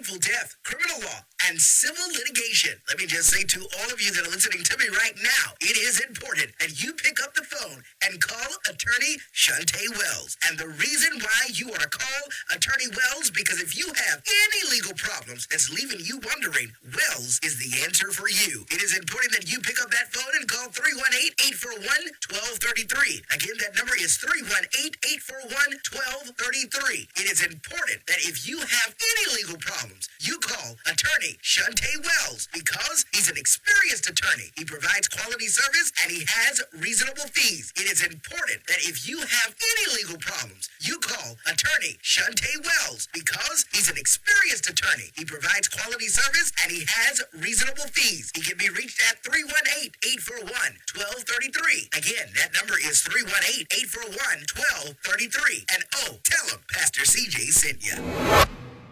wrongful death, criminal law, and civil litigation. Let me just say to all of you that are listening to me right now, it is important that you pick up the phone and call attorney Shante Wells. And the reason why you ought to call attorney Wells, because if you have any legal problems that's leaving you wondering, Wells is the answer for you. It is important that you pick up that phone and call 318-841-1233. Again, that number is 318-841-1233. It is important that if you have any legal problems, you call attorney Shante Wells, because he's an experienced attorney. He provides quality service and he has reasonable fees. It is important that if you have any legal problems, you call attorney Shante Wells, because he's an experienced attorney. He provides quality service and he has reasonable fees. He can be reached at 318-841-1233. Again, that number is 318-841-1233. And oh, tell him Pastor CJ sent you.